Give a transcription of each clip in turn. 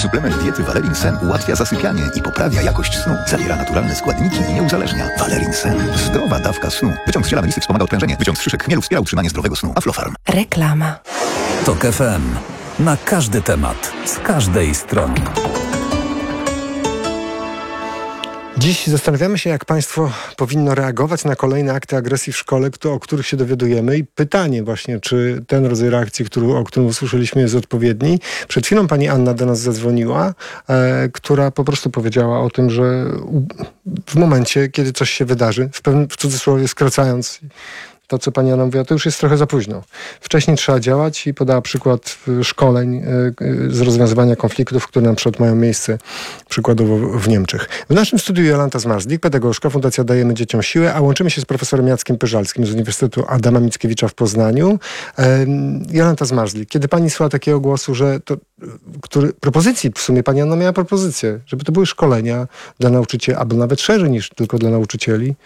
Suplement diety Valerin Sen ułatwia zasypianie i poprawia jakość snu. Zawiera naturalne składniki i nie uzależnia. Valerin Sen. Zdrowa dawka snu. Wyciąg z ziela melisy wspomaga odprężenie. Wyciąg z szyszek chmielu wspiera utrzymanie zdrowego snu. Aflofarm. Reklama. TOK FM. Na każdy temat. Z każdej strony. Dziś zastanawiamy się, jak państwo powinno reagować na kolejne akty agresji w szkole, o których się dowiadujemy. I pytanie właśnie, czy ten rodzaj reakcji, o którym usłyszeliśmy, jest odpowiedni. Przed chwilą pani Anna do nas zadzwoniła, która po prostu powiedziała o tym, że w momencie, kiedy coś się wydarzy, w cudzysłowie skracając to, co pani Anna mówiła, to już jest trochę za późno. Wcześniej trzeba działać i podała przykład szkoleń z rozwiązywania konfliktów, które na przykład mają miejsce przykładowo w Niemczech. W naszym studiu Jolanta Zmarzlik, pedagogzka, Fundacja Dajemy Dzieciom Siłę, a łączymy się z profesorem Jackiem Pyrzalskim z Uniwersytetu Adama Mickiewicza w Poznaniu. Jolanta Zmarzlik, kiedy pani słucha takiego głosu, że propozycji, w sumie pani Anna miała propozycję, żeby to były szkolenia dla nauczycieli, albo nawet szerzej niż tylko dla nauczycieli,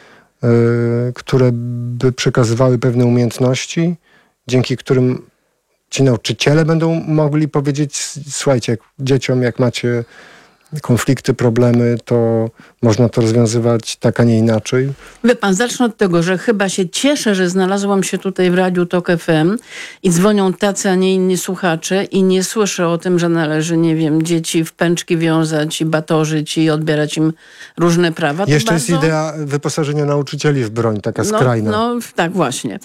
które by przekazywały pewne umiejętności, dzięki którym ci nauczyciele będą mogli powiedzieć: słuchajcie, dzieciom, jak macie konflikty, problemy, to można to rozwiązywać tak, a nie inaczej. Wie pan, zacznę od tego, że chyba się cieszę, że znalazłam się tutaj w Radiu TOK FM i dzwonią tacy, a nie inni słuchacze i nie słyszę o tym, że należy, nie wiem, dzieci w pęczki wiązać i batorzyć i odbierać im różne prawa. To jeszcze jest idea wyposażenia nauczycieli w broń, taka skrajna. No tak, właśnie.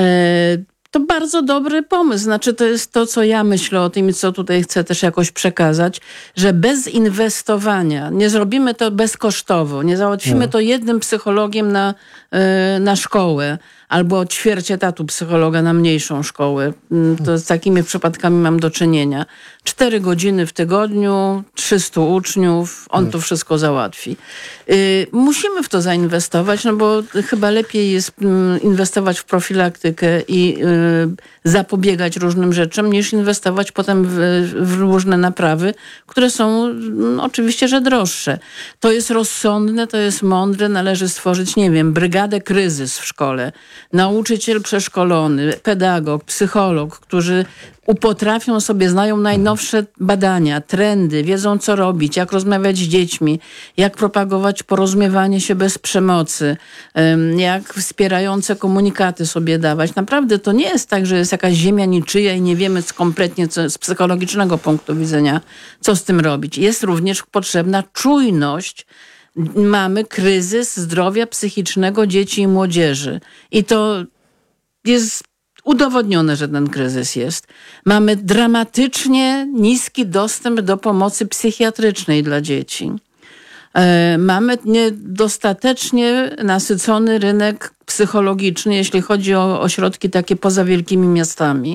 To bardzo dobry pomysł. Znaczy, to jest to, co ja myślę o tym i co tutaj chcę też jakoś przekazać, że bez inwestowania, nie zrobimy to bezkosztowo, nie załatwimy to jednym psychologiem na szkołę albo ćwierć etatu psychologa na mniejszą szkołę. To z takimi przypadkami mam do czynienia. 4 godziny w tygodniu, 300 uczniów, on to wszystko załatwi. Musimy w to zainwestować, no bo chyba lepiej jest inwestować w profilaktykę i zapobiegać różnym rzeczom, niż inwestować potem w różne naprawy, które są oczywiście, że droższe. To jest rozsądne, to jest mądre, należy stworzyć, nie wiem, brygadę kryzys w szkole, nauczyciel przeszkolony, pedagog, psycholog, którzy potrafią sobie, znają najnowsze badania, trendy, wiedzą co robić, jak rozmawiać z dziećmi, jak propagować porozumiewanie się bez przemocy, jak wspierające komunikaty sobie dawać. Naprawdę to nie jest tak, że jest jakaś ziemia niczyja i nie wiemy kompletnie z psychologicznego punktu widzenia, co z tym robić. Jest również potrzebna czujność. Mamy kryzys zdrowia psychicznego dzieci i młodzieży. I to jest udowodnione, że ten kryzys jest. Mamy dramatycznie niski dostęp do pomocy psychiatrycznej dla dzieci. Mamy niedostatecznie nasycony rynek psychologiczny, jeśli chodzi o ośrodki takie poza wielkimi miastami.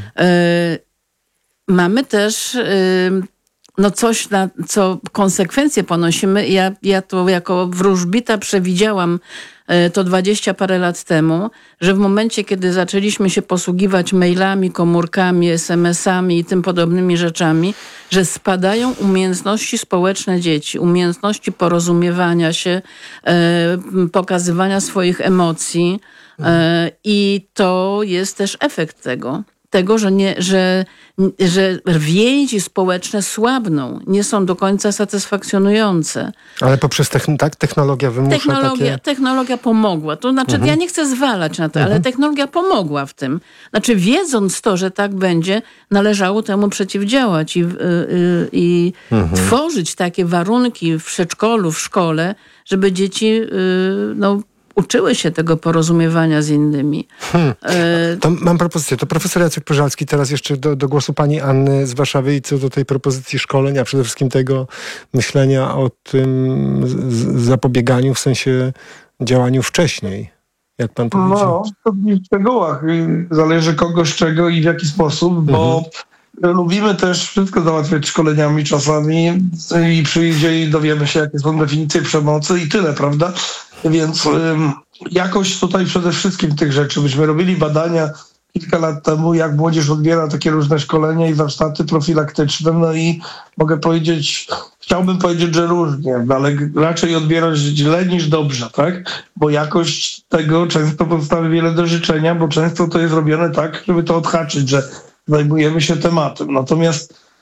Mamy też coś, na co konsekwencje ponosimy. Ja to jako wróżbita przewidziałam to 20 parę lat temu, że w momencie, kiedy zaczęliśmy się posługiwać mailami, komórkami, SMS-ami i tym podobnymi rzeczami, że spadają umiejętności społeczne dzieci, umiejętności porozumiewania się, pokazywania swoich emocji i to jest też efekt tego, że więzi społeczne słabną, nie są do końca satysfakcjonujące. Ale poprzez technologia wymusza Technologia pomogła. To znaczy, ja nie chcę zwalać na to, ale technologia pomogła w tym. Znaczy, wiedząc to, że tak będzie, należało temu przeciwdziałać i tworzyć takie warunki w przedszkolu, w szkole, żeby dzieci uczyły się tego porozumiewania z innymi. To mam propozycję. To profesor Jacek Pyrzalski teraz jeszcze do głosu pani Anny z Warszawy i co do tej propozycji szkolenia, przede wszystkim tego myślenia o tym zapobieganiu, w sensie działaniu wcześniej. Jak pan powiedział? To w szczegółach. Zależy kogo, z czego i w jaki sposób, bo lubimy też wszystko załatwiać szkoleniami czasami i przyjdzie i dowiemy się, jakie są definicje przemocy i tyle, prawda? Więc jakoś tutaj przede wszystkim tych rzeczy. Myśmy robili badania kilka lat temu, jak młodzież odbiera takie różne szkolenia i warsztaty profilaktyczne, no i chciałbym powiedzieć, że różnie, ale raczej odbierać źle niż dobrze, tak? Bo jakość tego często pozostawia wiele do życzenia, bo często to jest robione tak, żeby to odhaczyć, że zajmujemy się tematem. Natomiast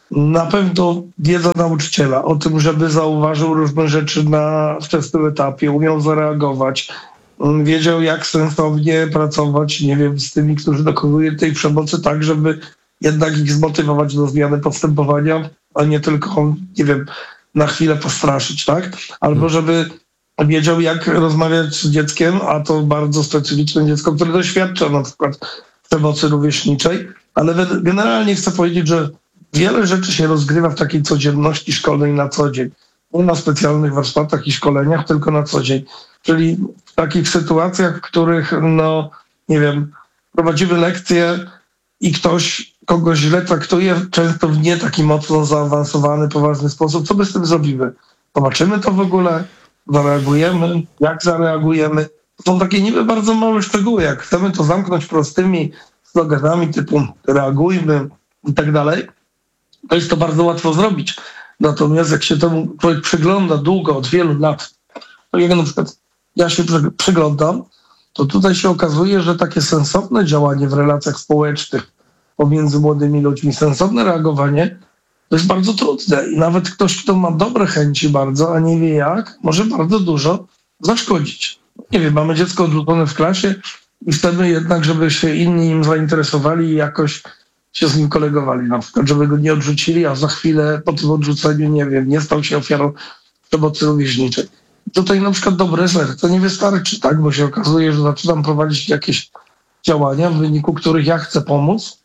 Na pewno wiedza nauczyciela o tym, żeby zauważył różne rzeczy na wczesnym etapie, umiał zareagować, wiedział jak sensownie pracować, nie wiem, z tymi, którzy dokonują tej przemocy, tak, żeby jednak ich zmotywować do zmiany postępowania, a nie tylko, nie wiem, na chwilę postraszyć, tak? Albo żeby wiedział, jak rozmawiać z dzieckiem, a to bardzo specyficzne dziecko, które doświadcza na przykład przemocy rówieśniczej, ale generalnie chcę powiedzieć, że wiele rzeczy się rozgrywa w takiej codzienności szkolnej na co dzień. Nie na specjalnych warsztatach i szkoleniach, tylko na co dzień. Czyli w takich sytuacjach, w których, no nie wiem, prowadzimy lekcje i ktoś kogoś źle traktuje, często w nie taki mocno zaawansowany, poważny sposób. Co my z tym zrobimy? Zobaczymy to w ogóle? Zareagujemy? Jak zareagujemy? To są takie niby bardzo małe szczegóły. Jak chcemy to zamknąć prostymi sloganami typu reagujmy i tak dalej, to jest to bardzo łatwo zrobić. Natomiast jak się temu człowiek przygląda długo, od wielu lat, to jak na przykład ja się przyglądam, to tutaj się okazuje, że takie sensowne działanie w relacjach społecznych pomiędzy młodymi ludźmi, sensowne reagowanie, to jest bardzo trudne. I nawet ktoś, kto ma dobre chęci bardzo, a nie wie jak, może bardzo dużo zaszkodzić. Nie wiem, mamy dziecko odrzucone w klasie i chcemy jednak, żeby się inni im zainteresowali i jakoś się z nim kolegowali. Na przykład, żeby go nie odrzucili, a za chwilę po tym odrzuceniu, nie wiem, nie stał się ofiarą przemocy rówieśniczej. Tutaj na przykład dobre serce nie wystarczy, tak? Bo się okazuje, że zaczynam prowadzić jakieś działania, w wyniku których ja chcę pomóc,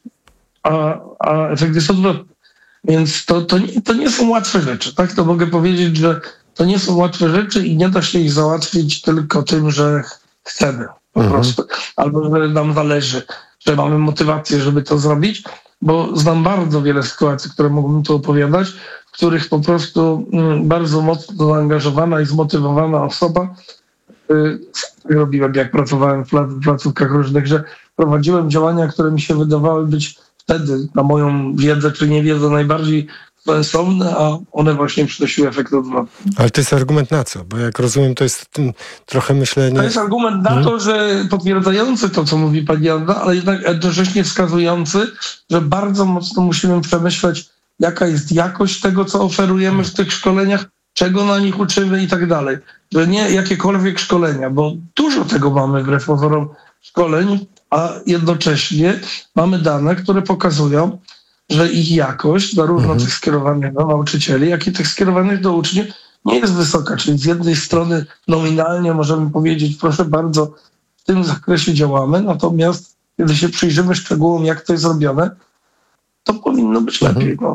a efekt jest odwrotny. Więc to nie są łatwe rzeczy, tak? To mogę powiedzieć, że to nie są łatwe rzeczy i nie da się ich załatwić tylko tym, że chcemy po prostu. Albo że nam zależy, że mamy motywację, żeby to zrobić, bo znam bardzo wiele sytuacji, które mógłbym tu opowiadać, w których po prostu bardzo mocno zaangażowana i zmotywowana osoba, robiłem jak pracowałem w placówkach różnych, że prowadziłem działania, które mi się wydawały być wtedy, na moją wiedzę czy niewiedzę, najbardziej sensowne, a one właśnie przynosiły efekt odwrotny. Ale to jest argument na co? Bo jak rozumiem, to jest trochę myślenie... To jest argument na to, że potwierdzający to, co mówi pani Anna, ale jednak jednocześnie wskazujący, że bardzo mocno musimy przemyśleć, jaka jest jakość tego, co oferujemy w tych szkoleniach, czego na nich uczymy i tak dalej. Że nie jakiekolwiek szkolenia, bo dużo tego mamy wbrew pozorom szkoleń, a jednocześnie mamy dane, które pokazują, że ich jakość, zarówno tych skierowanych do nauczycieli, jak i tych skierowanych do uczniów, nie jest wysoka. Czyli z jednej strony nominalnie możemy powiedzieć, proszę bardzo, w tym zakresie działamy, natomiast kiedy się przyjrzymy szczegółom, jak to jest zrobione, to powinno być lepiej. No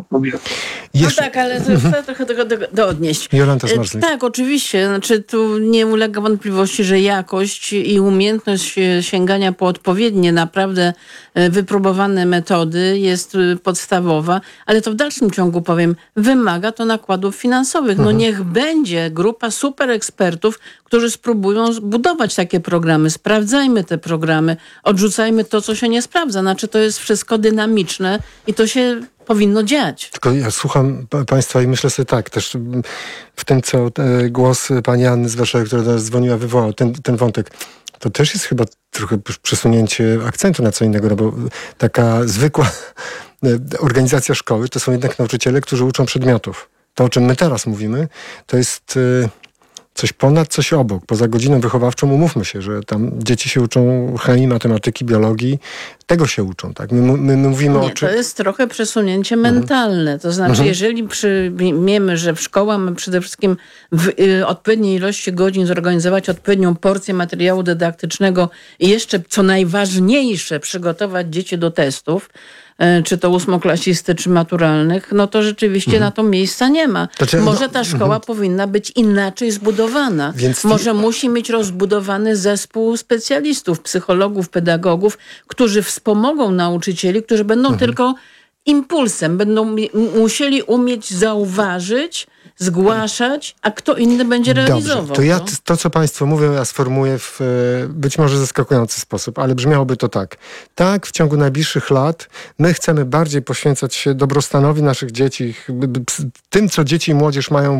tak, ale to chcę trochę do odnieść. Jolanta Zmarzlik. Tak, oczywiście. Znaczy, tu nie ulega wątpliwości, że jakość i umiejętność sięgania po odpowiednie, naprawdę wypróbowane metody jest podstawowa, ale to w dalszym ciągu, powiem, wymaga to nakładów finansowych. No niech będzie grupa super ekspertów, którzy spróbują zbudować takie programy. Sprawdzajmy te programy, odrzucajmy to, co się nie sprawdza. Znaczy, to jest wszystko dynamiczne i to się powinno dziać. Tylko ja słucham państwa i myślę sobie tak, też w tym, co głos pani Anny z Warszawy, która do nas dzwoniła, wywołał ten wątek. To też jest chyba trochę przesunięcie akcentu na co innego, no bo taka zwykła organizacja szkoły to są jednak nauczyciele, którzy uczą przedmiotów. To, o czym my teraz mówimy, to jest coś ponad, coś obok. Poza godziną wychowawczą umówmy się, że tam dzieci się uczą chemii, matematyki, biologii. Tego się uczą, tak? My mówimy o czym... To jest trochę przesunięcie mentalne. To znaczy, jeżeli przyjmiemy, że szkoła ma przede wszystkim w odpowiedniej ilości godzin zorganizować odpowiednią porcję materiału dydaktycznego i jeszcze, co najważniejsze, przygotować dzieci do testów, czy to ósmoklasisty, czy maturalnych, no to rzeczywiście na to miejsca nie ma. Może ta szkoła powinna być inaczej zbudowana. Może musi mieć rozbudowany zespół specjalistów, psychologów, pedagogów, którzy wspomogą nauczycieli, którzy będą tylko impulsem, będą musieli umieć zauważyć, zgłaszać, a kto inny będzie realizował. Dobrze, to ja to, co państwo mówią, ja sformułuję w być może zaskakujący sposób, ale brzmiałoby to tak. Tak, w ciągu najbliższych lat my chcemy bardziej poświęcać się dobrostanowi naszych dzieci, tym, co dzieci i młodzież mają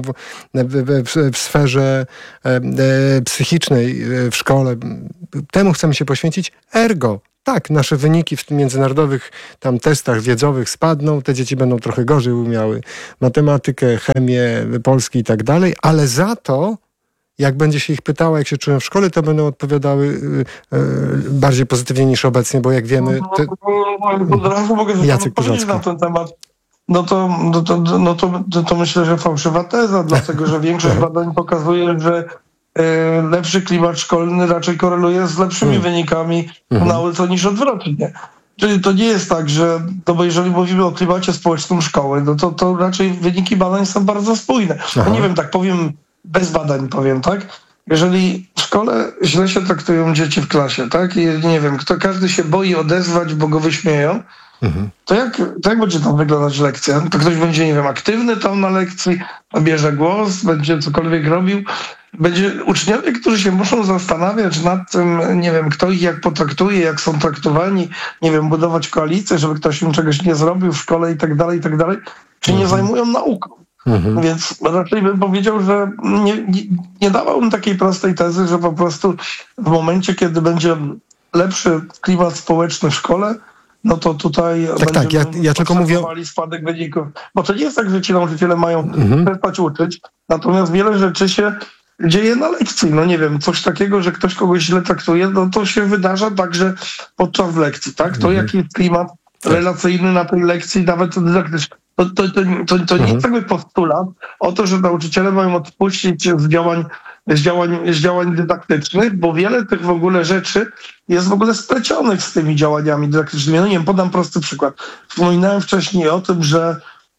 w sferze psychicznej w szkole. Temu chcemy się poświęcić. Ergo, tak, nasze wyniki w tym międzynarodowych tam testach wiedzowych spadną, te dzieci będą trochę gorzej umiały matematykę, chemię, polski i tak dalej, ale za to jak będzie się ich pytało, jak się czują w szkole, to będą odpowiadały bardziej pozytywnie niż obecnie, bo jak wiemy... Od razu mogę powiedzieć na ten temat. To myślę, że fałszywa teza, dlatego że większość badań pokazuje, że lepszy klimat szkolny raczej koreluje z lepszymi wynikami w nauce niż odwrotnie. Czyli to nie jest tak, że, bo jeżeli mówimy o klimacie społecznym szkoły, to raczej wyniki badań są bardzo spójne. No nie wiem, tak powiem, bez badań powiem, tak? Jeżeli w szkole źle się traktują dzieci w klasie, tak? I nie wiem, każdy się boi odezwać, bo go wyśmieją, to jak będzie tam wyglądać lekcja? To ktoś będzie, nie wiem, aktywny tam na lekcji, bierze głos, będzie cokolwiek robił. Będzie uczniowie, którzy się muszą zastanawiać nad tym, nie wiem, kto ich jak potraktuje, jak są traktowani, nie wiem, budować koalicję, żeby ktoś im czegoś nie zrobił w szkole i tak dalej, czy nie zajmują nauką. Więc raczej bym powiedział, że nie dawałbym takiej prostej tezy, że po prostu w momencie, kiedy będzie lepszy klimat społeczny w szkole, no to tutaj ja tylko mówię spadek wyników. Bo to nie jest tak, że ci nauczyciele mają przestać uczyć, natomiast wiele rzeczy się dzieje na lekcji. No nie wiem, coś takiego, że ktoś kogoś źle traktuje, no to się wydarza także podczas lekcji, tak? To jaki jest klimat relacyjny na tej lekcji, nawet dydaktyczny. To nie jest jakby postulat o to, że nauczyciele mają odpuścić z działań dydaktycznych, bo wiele tych w ogóle rzeczy jest w ogóle splecionych z tymi działaniami dydaktycznymi. No nie wiem, podam prosty przykład. Wspominałem wcześniej o tym, że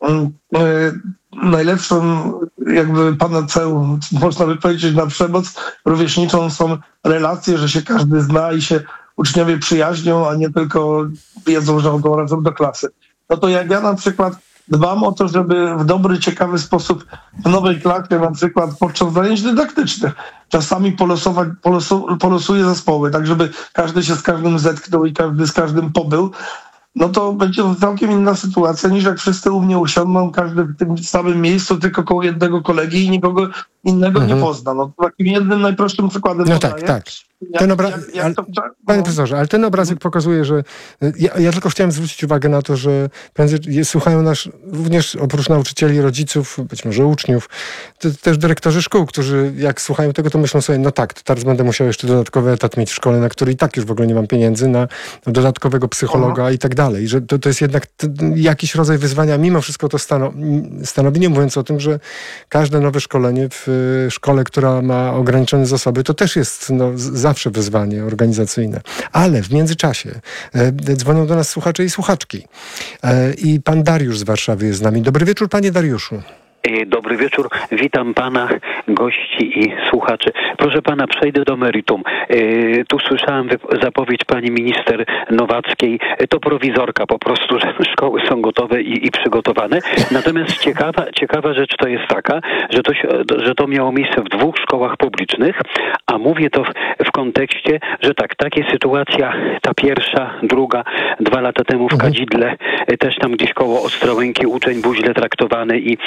najlepszą jakby panaceum, można by powiedzieć, na przemoc rówieśniczą są relacje, że się każdy zna i się uczniowie przyjaźnią, a nie tylko wiedzą, że chodzą razem do klasy. No to jak ja na przykład dbam o to, żeby w dobry, ciekawy sposób w nowej klasie, na przykład podczas zajęć dydaktycznych, czasami polosuję zespoły, tak żeby każdy się z każdym zetknął i każdy z każdym pobył, no to będzie to całkiem inna sytuacja niż jak wszyscy u mnie usiądą, każdy w tym samym miejscu, tylko koło jednego kolegi i nikogo innego nie pozna. No takim jednym najprostszym przykładem podaję. Tak. Panie profesorze, ale ten obrazek pokazuje, że ja tylko chciałem zwrócić uwagę na to, że słuchają nas również oprócz nauczycieli, rodziców, być może uczniów, też dyrektorzy szkół, którzy jak słuchają tego, to myślą sobie, no tak, to teraz będę musiał jeszcze dodatkowy etat mieć w szkole, na który i tak już w ogóle nie mam pieniędzy, na dodatkowego psychologa i tak dalej. Że to jest jednak jakiś rodzaj wyzwania, mimo wszystko to stanowi, nie mówiąc o tym, że każde nowe szkolenie w szkole, która ma ograniczone zasoby, to też jest zawsze wyzwanie organizacyjne. Ale w międzyczasie dzwonią do nas słuchacze i słuchaczki. I pan Dariusz z Warszawy jest z nami. Dobry wieczór, panie Dariuszu. Dobry wieczór, witam pana, gości i słuchaczy. Proszę pana, przejdę do meritum. Tu słyszałem zapowiedź pani minister Nowackiej. To prowizorka po prostu, że szkoły są gotowe i przygotowane. Natomiast ciekawa rzecz to jest taka, że to miało miejsce w 2 szkołach publicznych, a mówię to w kontekście, że takie sytuacja, ta pierwsza, druga, 2 lata temu w Kadzidle, też tam gdzieś koło Ostrołęki uczeń był źle traktowany i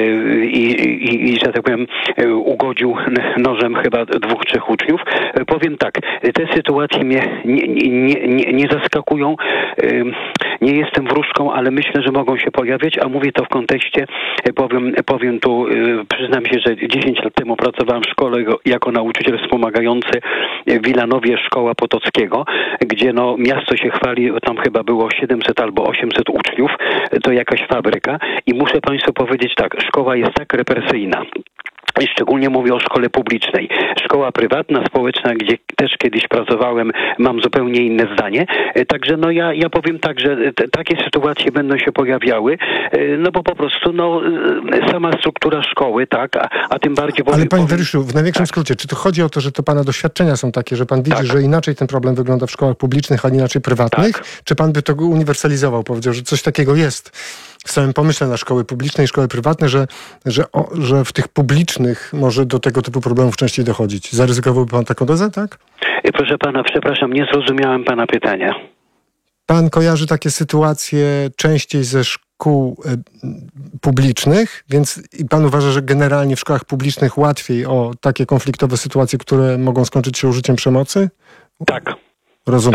że tak powiem ugodził nożem chyba 2-3 uczniów. Powiem tak, te sytuacje mnie nie zaskakują. Nie jestem wróżką, ale myślę, że mogą się pojawiać, a mówię to w kontekście, powiem tu, przyznam się, że 10 lat temu pracowałem w szkole jako nauczyciel wspomagający w Wilanowie Szkoła Potockiego, gdzie miasto się chwali, tam chyba było 700 albo 800 uczniów, to jakaś fabryka i muszę państwu powiedzieć tak, szkoła jest tak represyjna. I szczególnie mówię o szkole publicznej. Szkoła prywatna, społeczna, gdzie też kiedyś pracowałem, mam zupełnie inne zdanie. Także ja powiem tak, że takie sytuacje będą się pojawiały, bo po prostu sama struktura szkoły, tak, a tym bardziej... Ale panie Dariuszu, w największym skrócie, czy to chodzi o to, że to pana doświadczenia są takie, że pan widzi, że inaczej ten problem wygląda w szkołach publicznych, a inaczej prywatnych? Tak. Czy pan by to uniwersalizował, powiedział, że coś takiego jest w samym pomyśle na szkoły publiczne i szkoły prywatne, że w tych publicznych może do tego typu problemów częściej dochodzić? Zaryzykowałby pan taką tezę, tak? Proszę pana, przepraszam, nie zrozumiałem pana pytania. Pan kojarzy takie sytuacje częściej ze szkół publicznych, więc i pan uważa, że generalnie w szkołach publicznych łatwiej o takie konfliktowe sytuacje, które mogą skończyć się użyciem przemocy? Tak. Rozumiem.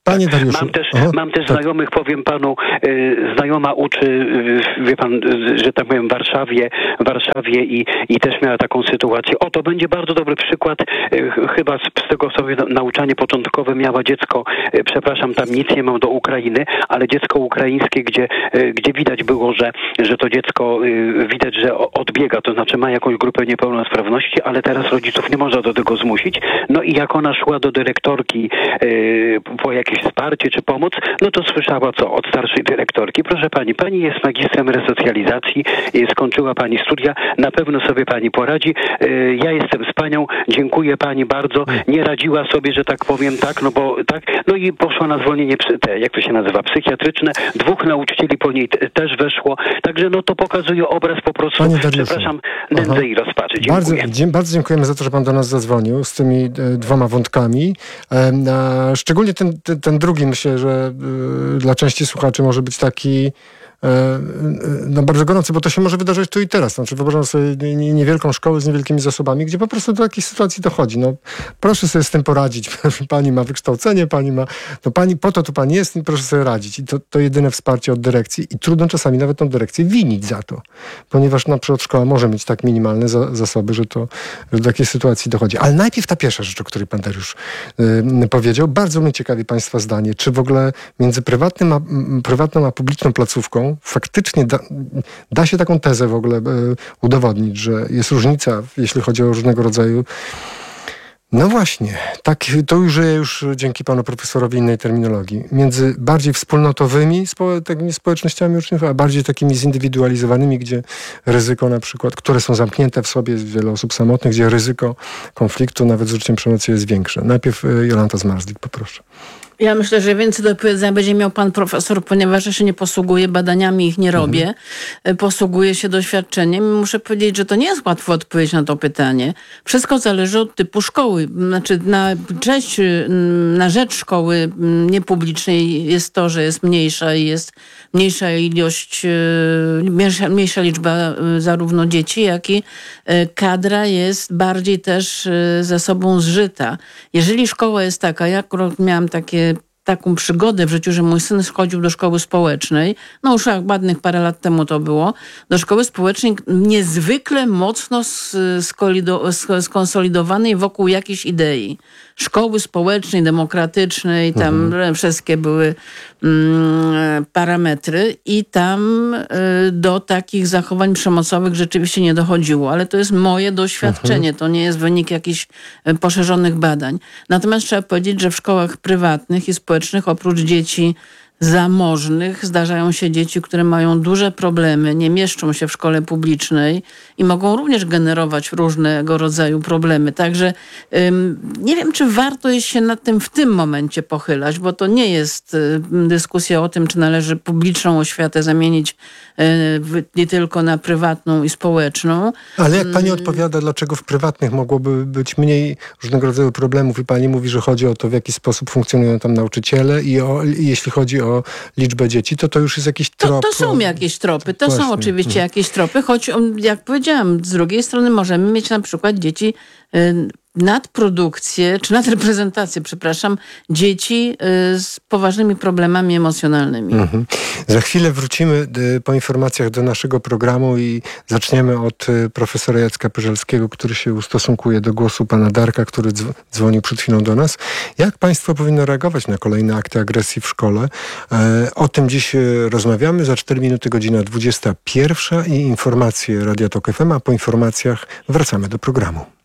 Panie Dariuszu. Mam też znajomych, powiem panu, znajoma uczy, wie pan, że tak powiem, w Warszawie i też miała taką sytuację. To będzie bardzo dobry przykład, chyba z tego sobie nauczanie początkowe miała dziecko, przepraszam, tam nic nie mam do Ukrainy, ale dziecko ukraińskie, gdzie widać było, że to dziecko widać, że odbiega, to znaczy ma jakąś grupę niepełnosprawności, ale teraz rodziców nie można do tego zmusić. No i jak ona szła do dyrektorki po jakieś wsparcie czy pomoc, no to słyszała od starszej dyrektorki: proszę pani jest magistrem resocjalizacji, skończyła pani studia, na pewno sobie pani poradzi, ja jestem z panią, dziękuję pani bardzo, nie radziła sobie, że tak powiem, tak, no i poszła na zwolnienie, jak to się nazywa, psychiatryczne, 2 nauczycieli po niej też weszło, także no to pokazuje obraz po prostu, przepraszam, nędzy i rozpaczy. Dziękuję. Bardzo dziękujemy za to, że pan do nas zadzwonił z tymi 2 wątkami. Szczególnie ten drugi, myślę, że dla części słuchaczy może być taki bardzo gorący, bo to się może wydarzyć tu i teraz. Znaczy, wyobrażam sobie niewielką szkołę z niewielkimi zasobami, gdzie po prostu do takiej sytuacji dochodzi. No, proszę sobie z tym poradzić. Pani ma wykształcenie, pani po to tu pani jest i proszę sobie radzić. I to jedyne wsparcie od dyrekcji. I trudno czasami nawet tą dyrekcję winić za to. Ponieważ na przykład szkoła może mieć tak minimalne zasoby, że do takiej sytuacji dochodzi. Ale najpierw ta pierwsza rzecz, o której pan Dariusz powiedział. Bardzo mnie ciekawi państwa zdanie. Czy w ogóle między prywatną a publiczną placówką faktycznie da się taką tezę w ogóle udowodnić, że jest różnica, jeśli chodzi o różnego rodzaju... No właśnie, tak, to użyję już dzięki panu profesorowi innej terminologii. Między bardziej wspólnotowymi takimi społecznościami uczniów, a bardziej takimi zindywidualizowanymi, gdzie ryzyko na przykład, które są zamknięte w sobie, wiele osób samotnych, gdzie ryzyko konfliktu nawet z użyciem przemocy jest większe. Najpierw Jolanta Zmarzlik, poproszę. Ja myślę, że więcej do powiedzenia będzie miał pan profesor, ponieważ ja się nie posługuję badaniami, ich nie robię. Posługuję się doświadczeniem i muszę powiedzieć, że to nie jest łatwo odpowiedzieć na to pytanie. Wszystko zależy od typu szkoły. Znaczy na rzecz szkoły niepublicznej jest to, że jest mniejsza i jest mniejsza ilość, mniejsza liczba zarówno dzieci, jak i kadra jest bardziej też ze sobą zżyta. Jeżeli szkoła jest taka, ja akurat miałam taką przygodę w życiu, że mój syn chodził do szkoły społecznej, no już ładnych parę lat temu to było, do szkoły społecznej niezwykle mocno skonsolidowanej wokół jakiejś idei. Szkoły społecznej, demokratycznej, tam wszystkie były parametry i tam do takich zachowań przemocowych rzeczywiście nie dochodziło. Ale to jest moje doświadczenie, to nie jest wynik jakichś poszerzonych badań. Natomiast trzeba powiedzieć, że w szkołach prywatnych i społecznych oprócz dzieci zamożnych zdarzają się dzieci, które mają duże problemy, nie mieszczą się w szkole publicznej i mogą również generować różnego rodzaju problemy. Także nie wiem, czy warto jest się nad tym w tym momencie pochylać, bo to nie jest dyskusja o tym, czy należy publiczną oświatę zamienić nie tylko na prywatną i społeczną. Ale jak pani odpowiada, dlaczego w prywatnych mogłoby być mniej różnego rodzaju problemów i pani mówi, że chodzi o to, w jaki sposób funkcjonują tam nauczyciele i jeśli chodzi o liczbę dzieci, to już jest jakiś trop. To są jakieś tropy, to są oczywiście jakieś tropy, choć jak powiedziałam, z drugiej strony możemy mieć na przykład dzieci nadprodukcję, czy nadreprezentację, dzieci z poważnymi problemami emocjonalnymi. Za chwilę wrócimy po informacjach do naszego programu i zaczniemy od profesora Jacka Pyrzelskiego, który się ustosunkuje do głosu pana Darka, który dzwonił przed chwilą do nas. Jak państwo powinno reagować na kolejne akty agresji w szkole? O tym dziś rozmawiamy. Za 4 minuty godzina 21 i informacje Radia Tok FM, a po informacjach wracamy do programu.